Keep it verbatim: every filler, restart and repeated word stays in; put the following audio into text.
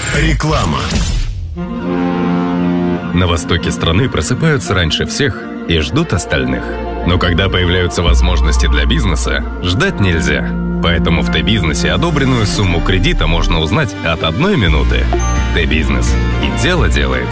Реклама. На востоке страны просыпаются раньше всех и ждут остальных. Но когда появляются возможности для бизнеса, ждать нельзя. Поэтому в Т-бизнесе одобренную сумму кредита можно узнать от одной минуты. Т-бизнес. И дело делается.